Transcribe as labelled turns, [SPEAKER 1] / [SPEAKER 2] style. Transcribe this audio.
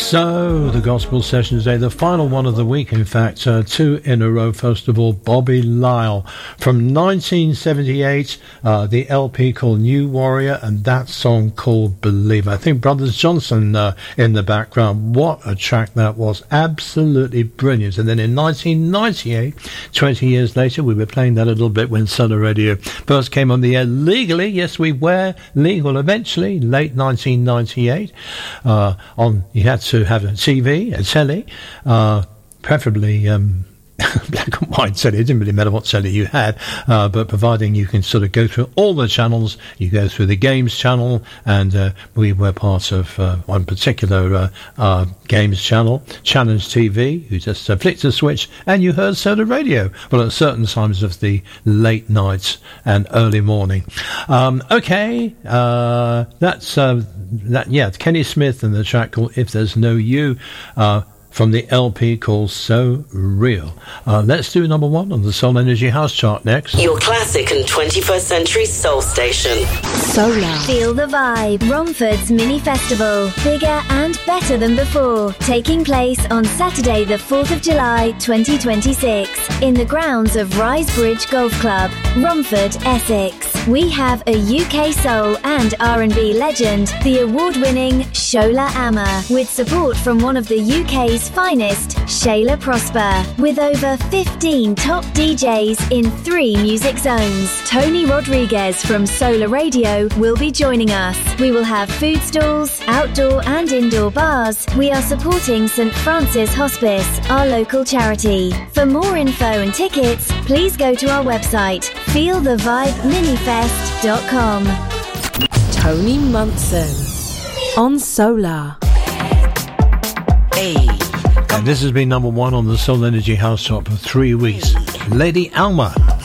[SPEAKER 1] So, the Gospel Sessions Day, the final one of the week, in fact, two in a row. First of all, Bobby Lyle from 1978, the LP called New Warrior, and that song called Believer. I think Brothers Johnson in the background. What a track that was. Absolutely brilliant. And then in 1998, 20 years later, we were playing that a little bit when Solar Radio first came on the air legally. Yes, we were legal eventually, late 1998. You had to have a TV, a telly, preferably black and white telly. It didn't really matter what telly you had, but providing you can sort of go through all the channels, you go through the games channel, and we were part of one particular games channel, Challenge TV. You just flicked a switch and you heard Solar Radio. Well, at certain times of the late nights and early morning. That's Kenny Smith and the track called If There's No You, from the LP called So Real. Let's do number one on the Soul Energy House chart next.
[SPEAKER 2] Your classic and 21st century soul station.
[SPEAKER 3] Solar.
[SPEAKER 4] Feel the vibe. Romford's mini festival. Bigger and better than before. Taking place on Saturday the 4th of July 2026 in the grounds of Risebridge Golf Club, Romford, Essex. We have a UK soul and R&B legend, the award-winning Shola Ama, with support from one of the UK's finest, Shayla Prosper, with over 15 top DJs in 3 music zones. Tony Rodriguez from Solar Radio will be joining us. We will have food stalls, outdoor and indoor bars. We are supporting St Francis Hospice, our local charity. For more info and tickets, please go to our website, feelthevibeminifest.com.
[SPEAKER 3] Tony Munson on Solar.
[SPEAKER 1] And this has been number one on the Soul Energy House chart for 3 weeks. Lady Alma.